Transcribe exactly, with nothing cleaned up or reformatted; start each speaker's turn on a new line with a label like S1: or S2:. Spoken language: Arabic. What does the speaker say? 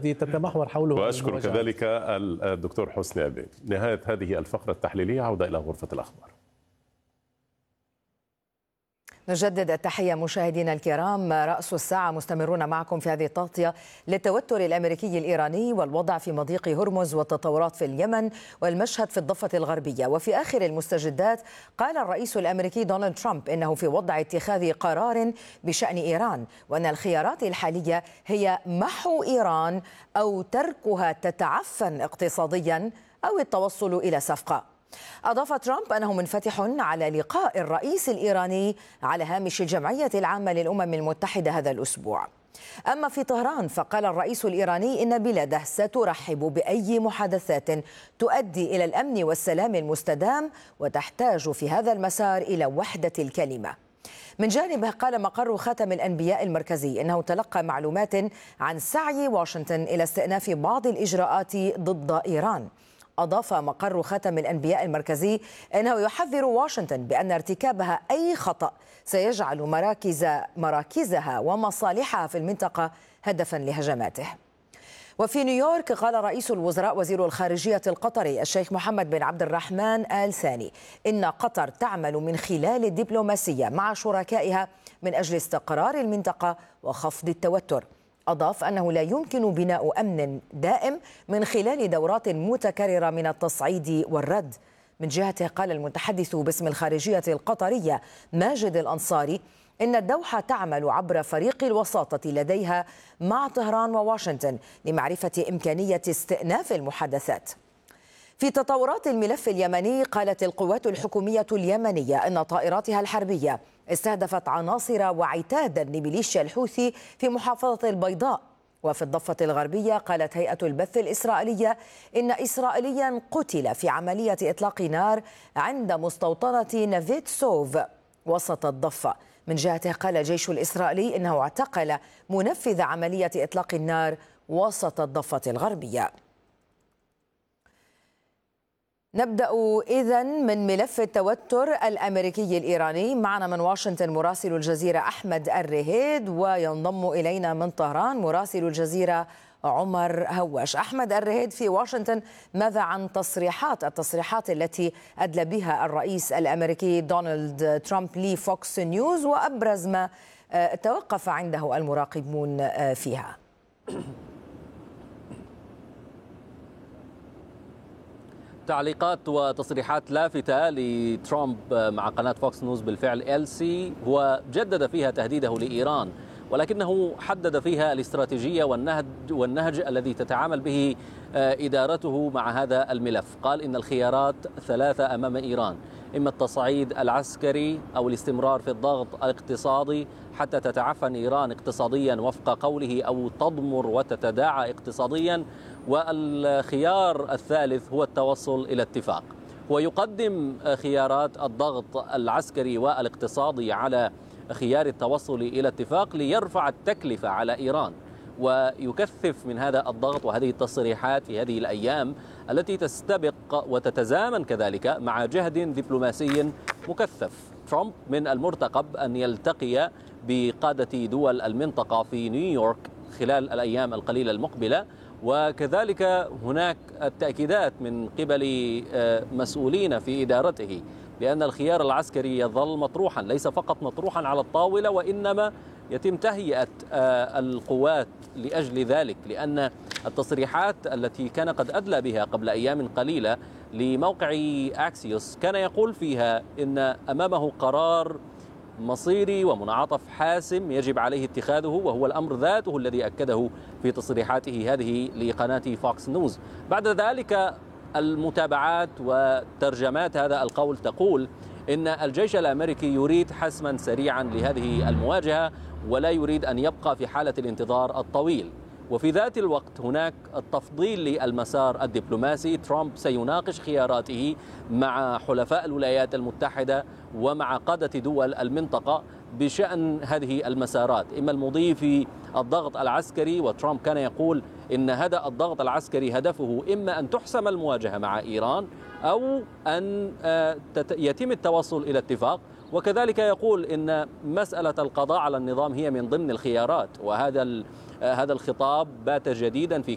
S1: الذي تتمحور حوله.
S2: وأشكر كذلك الدكتور حسني عبيد. نهاية هذه الفقرة التحليلية، عودة إلى غرفة الأخبار.
S3: نجدد التحية مشاهدينا الكرام. رأس الساعة مستمرون معكم في هذه التغطية للتوتر الأمريكي الإيراني والوضع في مضيق هرمز والتطورات في اليمن والمشهد في الضفة الغربية. وفي آخر المستجدات قال الرئيس الأمريكي دونالد ترامب إنه في وضع اتخاذ قرار بشأن إيران، وأن الخيارات الحالية هي محو إيران أو تركها تتعفن اقتصاديا أو التوصل إلى صفقة. أضاف ترامب أنه منفتح على لقاء الرئيس الإيراني على هامش الجمعية العامة للأمم المتحدة هذا الأسبوع. أما في طهران فقال الرئيس الإيراني إن بلاده سترحب بأي محادثات تؤدي إلى الأمن والسلام المستدام، وتحتاج في هذا المسار إلى وحدة الكلمة. من جانبه قال مقر خاتم الأنبياء المركزي إنه تلقى معلومات عن سعي واشنطن إلى استئناف بعض الإجراءات ضد إيران. أضاف مقر خاتم الأنبياء المركزي أنه يحذر واشنطن بأن ارتكابها أي خطأ سيجعل مراكز مراكزها ومصالحها في المنطقة هدفا لهجماته. وفي نيويورك قال رئيس الوزراء وزير الخارجية القطري الشيخ محمد بن عبد الرحمن آل ثاني إن قطر تعمل من خلال الدبلوماسية مع شركائها من أجل استقرار المنطقة وخفض التوتر. أضاف أنه لا يمكن بناء أمن دائم من خلال دورات متكررة من التصعيد والرد. من جهته قال المتحدث باسم الخارجية القطرية ماجد الأنصاري إن الدوحة تعمل عبر فريق الوساطة لديها مع طهران وواشنطن لمعرفة إمكانية استئناف المحادثات. في تطورات الملف اليمني قالت القوات الحكومية اليمنية أن طائراتها الحربية استهدفت عناصر وعتادا لميليشيا الحوثي في محافظة البيضاء. وفي الضفة الغربية قالت هيئة البث الإسرائيلية إن إسرائيليا قتل في عملية إطلاق نار عند مستوطنة نافيت سوف وسط الضفة. من جهته قال الجيش الإسرائيلي إنه اعتقل منفذ عملية إطلاق النار وسط الضفة الغربية. نبدأ إذن من ملف التوتر الأمريكي الإيراني. معنا من واشنطن مراسل الجزيرة أحمد الرهيد، وينضم إلينا من طهران مراسل الجزيرة عمر هواش. أحمد الرهيد في واشنطن، ماذا عن تصريحات التصريحات التي أدلى بها الرئيس الأمريكي دونالد ترامب لفوكس نيوز، وأبرز ما توقف عنده المراقبون فيها؟
S4: تعليقات وتصريحات لافتة لترامب مع قناة فوكس نيوز بالفعل إل سي، هو جدد فيها تهديده لإيران، ولكنه حدد فيها الاستراتيجية والنهج والنهج الذي تتعامل به إدارته مع هذا الملف. قال إن الخيارات ثلاثة أمام إيران: إما التصعيد العسكري أو الاستمرار في الضغط الاقتصادي حتى تتعفن إيران اقتصاديا وفق قوله، أو تضمر وتتداعى اقتصاديا، والخيار الثالث هو التوصل إلى اتفاق. ويقدم خيارات الضغط العسكري والاقتصادي على خيار التوصل إلى اتفاق ليرفع التكلفة على إيران ويكثف من هذا الضغط وهذه التصريحات في هذه الأيام التي تستبق وتتزامن كذلك مع جهد دبلوماسي مكثف. ترامب من المرتقب أن يلتقي بقادة دول المنطقة في نيويورك خلال الأيام القليلة المقبلة، وكذلك هناك التأكيدات من قبل مسؤولين في إدارته بأن الخيار العسكري يظل مطروحا، ليس فقط مطروحا على الطاولة، وإنما يتم تهيئة القوات لأجل ذلك، لأن التصريحات التي كان قد أدلى بها قبل أيام قليلة لموقع أكسيوس كان يقول فيها إن أمامه قرار مصيري ومنعطف حاسم يجب عليه اتخاذه، وهو الأمر ذاته الذي أكده في تصريحاته هذه لقناة فوكس نيوز. بعد ذلك المتابعات وترجمات هذا القول تقول إن الجيش الأمريكي يريد حسما سريعا لهذه المواجهة ولا يريد أن يبقى في حالة الانتظار الطويل. وفي ذات الوقت هناك التفضيل للمسار الدبلوماسي. ترامب سيناقش خياراته مع حلفاء الولايات المتحدة ومع قادة دول المنطقة بشأن هذه المسارات، إما المضي في الضغط العسكري، وترامب كان يقول إن هذا الضغط العسكري هدفه إما أن تحسم المواجهة مع إيران أو أن يتم التوصل إلى اتفاق، وكذلك يقول إن مسألة القضاء على النظام هي من ضمن الخيارات. وهذا هذا الخطاب بات جديدا في